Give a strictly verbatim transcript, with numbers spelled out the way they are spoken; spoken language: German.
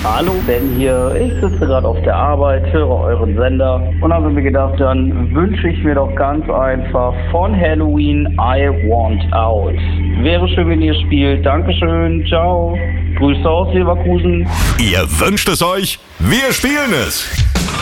Hallo, Ben hier. Ich sitze gerade auf der Arbeit, höre euren Sender und habe mir gedacht, dann wünsche ich mir doch ganz einfach von Halloween I Want Out. Wäre schön, wenn ihr spielt. Dankeschön, ciao. Grüße aus Leverkusen. Ihr wünscht es euch, wir spielen es.